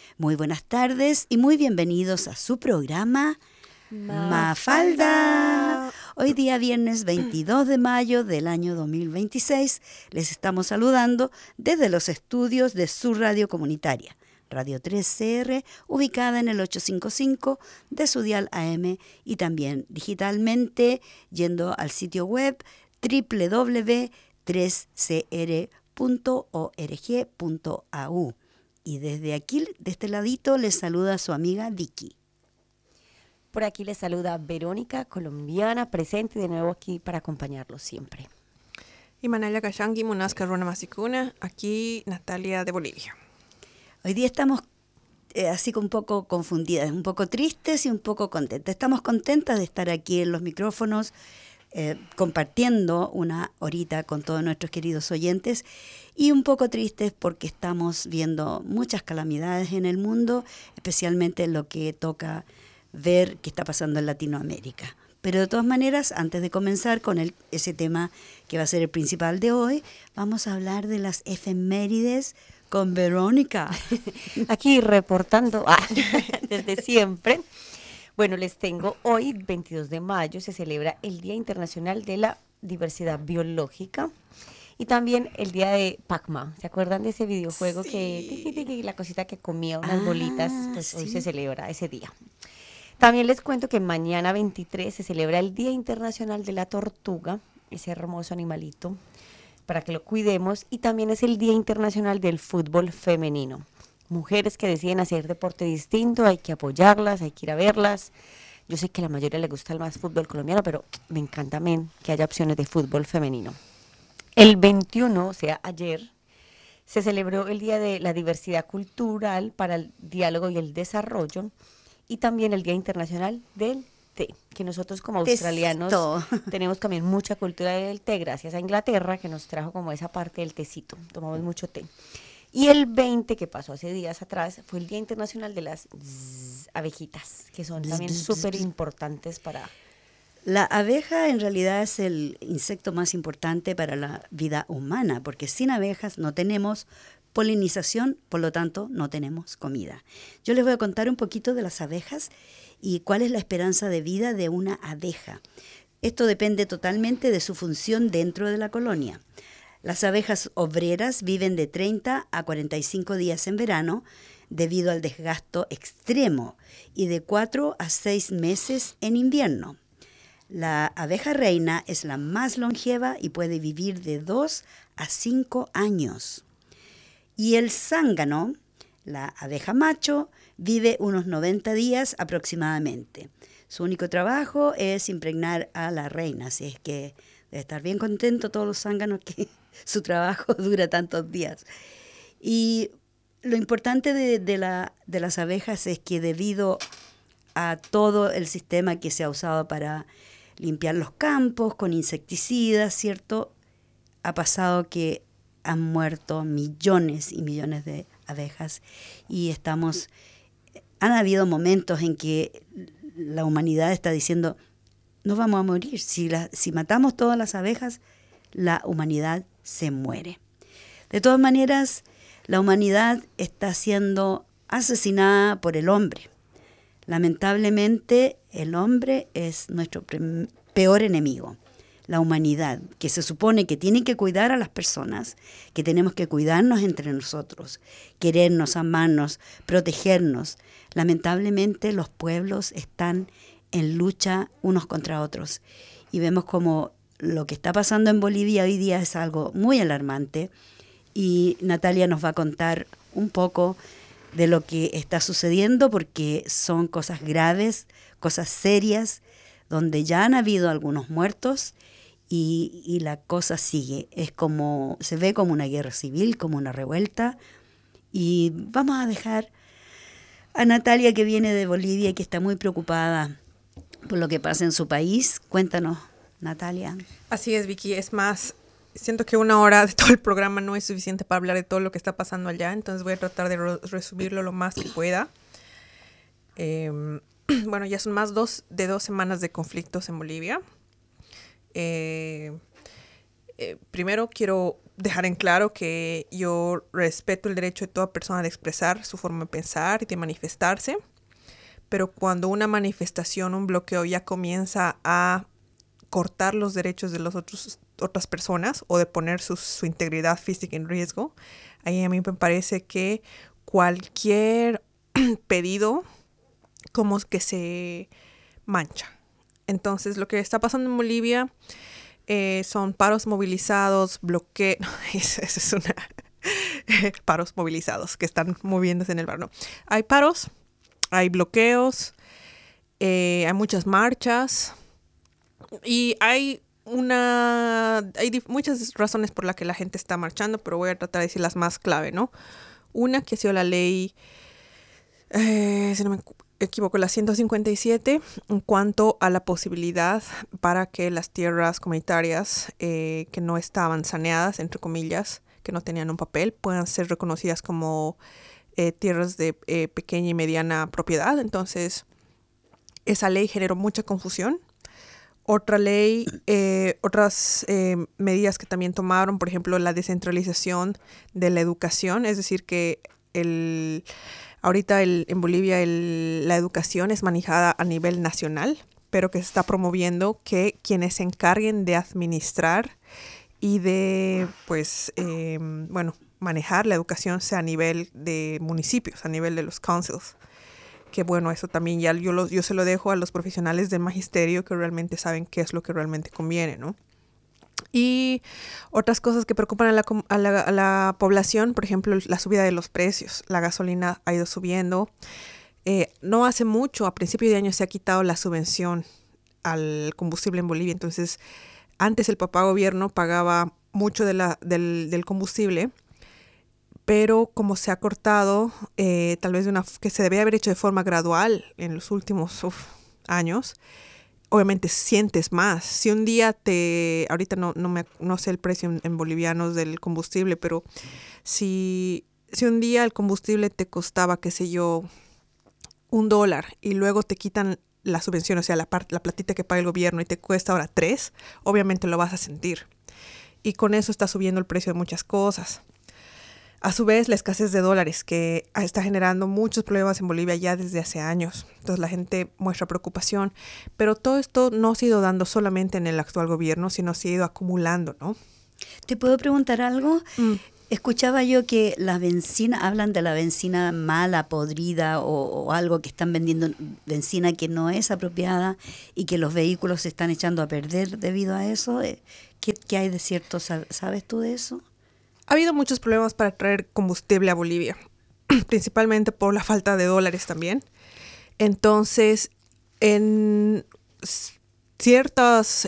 Muy buenas tardes y muy bienvenidos a su programa Mafalda. Hoy día viernes 22 de mayo del año 2026 les estamos saludando desde los estudios de su radio comunitaria, Radio 3CR, ubicada en el 855 de su dial AM y también digitalmente yendo al sitio web www.3cr.org.au. Y desde aquí, de este ladito, les saluda su amiga Vicky. Por aquí les saluda Verónica, colombiana, presente de nuevo aquí para acompañarlos siempre. Y Manaya Kashangi, Munasca Rona Masicuna, aquí Natalia de Bolivia. Hoy día estamos así un poco confundidas, un poco tristes y un poco contentas. Estamos contentas de estar aquí en los micrófonos, compartiendo una horita con todos nuestros queridos oyentes, y un poco tristes porque estamos viendo muchas calamidades en el mundo, especialmente en lo que toca ver qué está pasando en Latinoamérica. Pero de todas maneras, antes de comenzar con ese tema que va a ser el principal de hoy, vamos a hablar de las efemérides con Verónica. Aquí reportando desde siempre. Bueno, les tengo hoy, 22 de mayo, se celebra el Día Internacional de la Diversidad Biológica y también el Día de Pac-Man. ¿Se acuerdan de ese videojuego que la cosita que comía unas bolitas? Pues sí. Hoy se celebra ese día. También les cuento que mañana 23 se celebra el Día Internacional de la Tortuga, ese hermoso animalito, para que lo cuidemos, y también es el Día Internacional del Fútbol Femenino. Mujeres que deciden hacer deporte distinto, hay que apoyarlas, hay que ir a verlas. Yo sé que a la mayoría le gusta el más fútbol colombiano, pero me encanta también que haya opciones de fútbol femenino. El 21, o sea, ayer, se celebró el Día de la Diversidad Cultural para el Diálogo y el Desarrollo, y también el Día Internacional del Té, que nosotros como australianos tenemos también mucha cultura del té, gracias a Inglaterra, que nos trajo como esa parte del tecito, tomamos mucho té. Y el 20, que pasó hace días atrás, fue el Día Internacional de las abejitas, que son también súper importantes para... La abeja en realidad es el insecto más importante para la vida humana, porque sin abejas no tenemos polinización, por lo tanto no tenemos comida. Yo les voy a contar un poquito de las abejas y cuál es la esperanza de vida de una abeja. Esto depende totalmente de su función dentro de la colonia. Las abejas obreras viven de 30 a 45 días en verano debido al desgasto extremo y de 4 a 6 meses en invierno. La abeja reina es la más longeva y puede vivir de 2 a 5 años. Y el zángano, la abeja macho, vive unos 90 días aproximadamente. Su único trabajo es impregnar a la reina, así es que debe estar bien contento todos los zánganos que su trabajo dura tantos días. Y lo importante de las abejas es que debido a todo el sistema que se ha usado para limpiar los campos con insecticidas, ¿cierto? Ha pasado que han muerto millones y millones de abejas y han habido momentos en que la humanidad está diciendo, no vamos a morir, si matamos todas las abejas, la humanidad se muere. De todas maneras, la humanidad está siendo asesinada por el hombre. Lamentablemente, el hombre es nuestro peor enemigo. La humanidad, que se supone que tiene que cuidar a las personas, que tenemos que cuidarnos entre nosotros, querernos, amarnos, protegernos. Lamentablemente, los pueblos están en lucha unos contra otros. Y vemos como lo que está pasando en Bolivia hoy día es algo muy alarmante y Natalia nos va a contar un poco de lo que está sucediendo porque son cosas graves, cosas serias, donde ya han habido algunos muertos y la cosa sigue. Se ve como una guerra civil, como una revuelta, y vamos a dejar a Natalia, que viene de Bolivia y que está muy preocupada por lo que pasa en su país. Cuéntanos, Natalia. Así es, Vicky. Es más, siento que una hora de todo el programa no es suficiente para hablar de todo lo que está pasando allá, entonces voy a tratar de resumirlo lo más que pueda. Bueno, ya son más de 2 semanas de conflictos en Bolivia. Primero quiero dejar en claro que yo respeto el derecho de toda persona de expresar su forma de pensar y de manifestarse, pero cuando una manifestación, un bloqueo ya comienza a cortar los derechos de otras personas o de poner su integridad física en riesgo, ahí a mí me parece que cualquier pedido como que se mancha. Entonces, lo que está pasando en Bolivia son paros movilizados, bloqueos, es una paros movilizados que están moviéndose en el bar, ¿no? Hay paros, hay bloqueos, hay muchas marchas y hay muchas razones por las que la gente está marchando, pero voy a tratar de decir las más clave, ¿no? Una que ha sido la ley, si no me equivoco, la 157, en cuanto a la posibilidad para que las tierras comunitarias que no estaban saneadas, entre comillas, que no tenían un papel, puedan ser reconocidas como tierras de pequeña y mediana propiedad. Entonces, esa ley generó mucha confusión. Otra ley, otras medidas que también tomaron, por ejemplo, la descentralización de la educación, es decir, que ahorita en Bolivia la educación es manejada a nivel nacional, pero que se está promoviendo que quienes se encarguen de administrar y de, manejar la educación sea a nivel de municipios, a nivel de los councils. Que bueno, eso también ya yo se lo dejo a los profesionales del magisterio que realmente saben qué es lo que realmente conviene, ¿no? Y otras cosas que preocupan a la población, por ejemplo, la subida de los precios. La gasolina ha ido subiendo. No hace mucho, a principio de año, se ha quitado la subvención al combustible en Bolivia. Entonces, antes el papá gobierno pagaba mucho del combustible, pero como se ha cortado, tal vez que se debía haber hecho de forma gradual en los últimos años, obviamente sientes más. Si un día ahorita no sé el precio en bolivianos del combustible, pero si un día el combustible te costaba, qué sé yo, $1 y luego te quitan la subvención, o sea, la platita que paga el gobierno y te cuesta ahora 3, obviamente lo vas a sentir. Y con eso está subiendo el precio de muchas cosas. A su vez, la escasez de dólares que está generando muchos problemas en Bolivia ya desde hace años. Entonces la gente muestra preocupación. Pero todo esto no se ha ido dando solamente en el actual gobierno, sino se ha ido acumulando, ¿no? ¿Te puedo preguntar algo? Escuchaba yo que la benzina, hablan de la benzina mala, podrida o algo que están vendiendo, benzina que no es apropiada y que los vehículos se están echando a perder debido a eso. ¿Qué hay de cierto? ¿Sabes tú de eso? Ha habido muchos problemas para traer combustible a Bolivia, principalmente por la falta de dólares también. Entonces, en ciertas,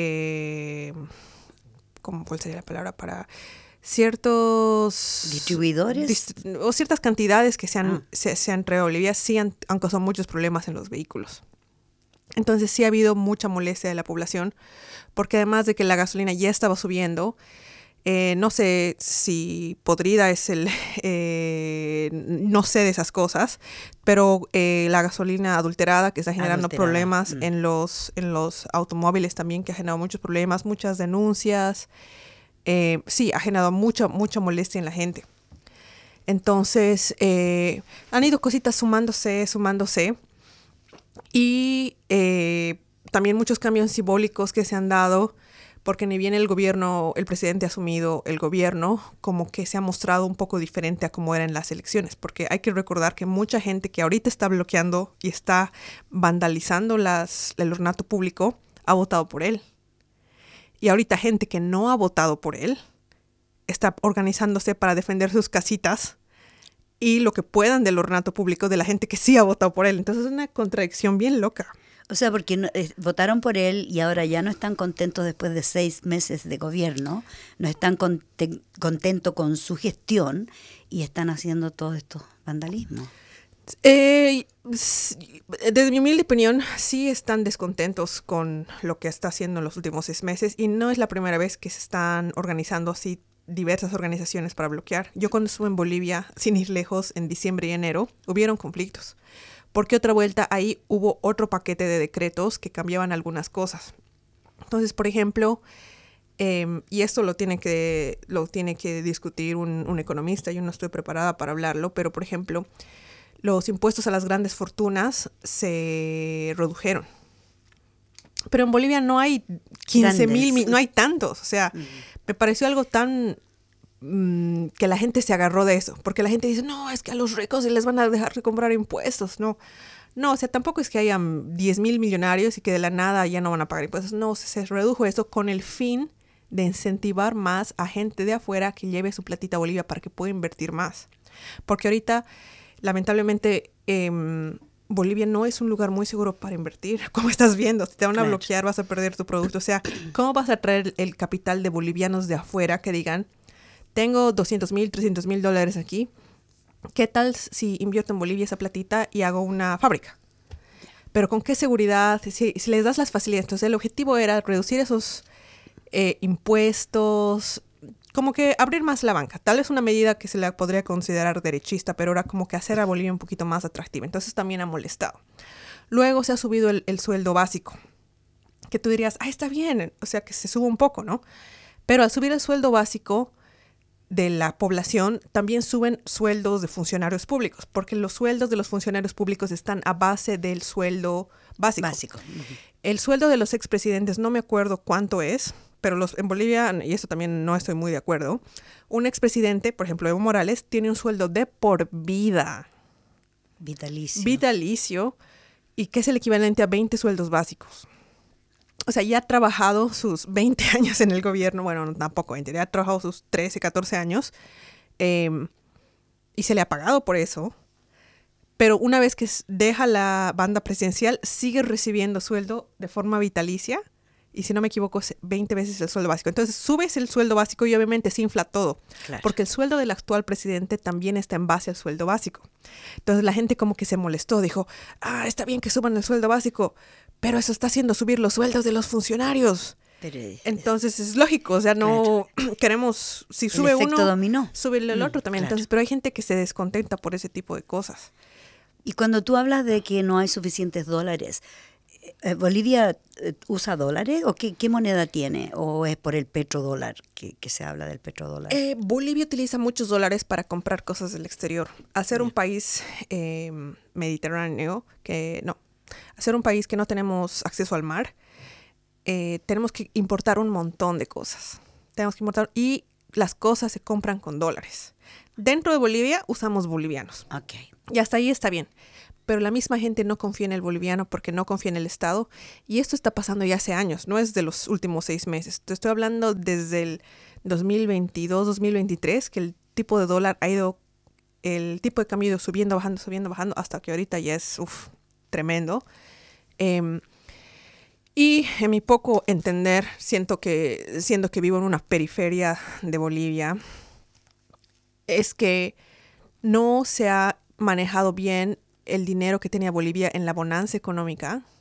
¿cuál sería la palabra? Para ciertos distribuidores o ciertas cantidades que se han traído a Bolivia, sí han causado muchos problemas en los vehículos. Entonces, sí ha habido mucha molestia de la población, porque además de que la gasolina ya estaba subiendo, no sé si podrida es no sé de esas cosas, pero la gasolina adulterada que está generando problemas en los automóviles también, que ha generado muchos problemas, muchas denuncias, sí, ha generado mucha molestia en la gente. Entonces, han ido cositas sumándose, y también muchos cambios simbólicos que se han dado, porque ni bien el presidente ha asumido el gobierno, como que se ha mostrado un poco diferente a como era en las elecciones, porque hay que recordar que mucha gente que ahorita está bloqueando y está vandalizando el ornato público ha votado por él. Y ahorita gente que no ha votado por él está organizándose para defender sus casitas y lo que puedan del ornato público de la gente que sí ha votado por él. Entonces es una contradicción bien loca. O sea, porque votaron por él y ahora ya no están contentos después de 6 meses de gobierno, no están contentos con su gestión y están haciendo todo esto vandalismo. Desde mi humilde opinión, sí están descontentos con lo que está haciendo en los últimos 6 meses y no es la primera vez que se están organizando así diversas organizaciones para bloquear. Yo cuando estuve en Bolivia, sin ir lejos, en diciembre y enero, hubieron conflictos. Porque otra vuelta ahí hubo otro paquete de decretos que cambiaban algunas cosas. Entonces, por ejemplo, Y esto lo tiene que discutir un economista. Yo no estoy preparada para hablarlo, pero por ejemplo, los impuestos a las grandes fortunas se redujeron. Pero en Bolivia no hay 15,000, no hay tantos. O sea, me pareció algo tan que la gente se agarró de eso. Porque la gente dice, no, es que a los ricos les van a dejar de comprar impuestos. No, o sea, tampoco es que hayan 10,000 millonarios y que de la nada ya no van a pagar impuestos. No, se redujo eso con el fin de incentivar más a gente de afuera que lleve su platita a Bolivia para que pueda invertir más. Porque ahorita, lamentablemente, Bolivia no es un lugar muy seguro para invertir. Como estás viendo, si te van a bloquear, vas a perder tu producto. O sea, ¿cómo vas a traer el capital de bolivianos de afuera que digan, tengo 200,000, 300,000 dólares aquí? ¿Qué tal si invierto en Bolivia esa platita y hago una fábrica? Pero ¿con qué seguridad? Si les das las facilidades. Entonces, el objetivo era reducir esos impuestos, como que abrir más la banca. Tal vez una medida que se la podría considerar derechista, pero era como que hacer a Bolivia un poquito más atractiva. Entonces también ha molestado. Luego se ha subido el sueldo básico, que tú dirías, está bien, o sea que se sube un poco, ¿no? Pero al subir el sueldo básico de la población, también suben sueldos de funcionarios públicos, porque los sueldos de los funcionarios públicos están a base del sueldo básico. El sueldo de los expresidentes, no me acuerdo cuánto es, pero en Bolivia, y eso también no estoy muy de acuerdo, un expresidente, por ejemplo, Evo Morales, tiene un sueldo de por vida. Vitalicio, y que es el equivalente a 20 sueldos básicos. O sea, ya ha trabajado sus 20 años en el gobierno, bueno, no, tampoco 20, ya ha trabajado sus 13, 14 años, y se le ha pagado por eso. Pero una vez que deja la banda presidencial, sigue recibiendo sueldo de forma vitalicia. Y si no me equivoco, es 20 veces el sueldo básico. Entonces, subes el sueldo básico y obviamente se infla todo. Claro. Porque el sueldo del actual presidente también está en base al sueldo básico. Entonces, la gente como que se molestó. Dijo, está bien que suban el sueldo básico, pero eso está haciendo subir los sueldos de los funcionarios. Entonces, es lógico. O sea, no queremos, si sube uno, dominó. Subirle el otro también. Claro. Entonces, pero hay gente que se descontenta por ese tipo de cosas. Y cuando tú hablas de que no hay suficientes dólares, ¿Bolivia usa dólares o qué moneda tiene? ¿O es por el petrodólar que se habla del petrodólar? Bolivia utiliza muchos dólares para comprar cosas del exterior. Al ser un país mediterráneo, al ser un país que no tenemos acceso al mar, tenemos que importar un montón de cosas. Y las cosas se compran con dólares. Dentro de Bolivia usamos bolivianos. Okay. Y hasta ahí está bien. Pero la misma gente no confía en el boliviano porque no confía en el Estado. Y esto está pasando ya hace años, no es de los últimos 6 meses. Te estoy hablando desde el 2022, 2023, que el tipo de dólar el tipo de cambio ha ido subiendo, bajando, hasta que ahorita ya es tremendo. Y en mi poco entender, siendo que vivo en una periferia de Bolivia, es que no se ha manejado bien el dinero que tenía Bolivia en la bonanza económica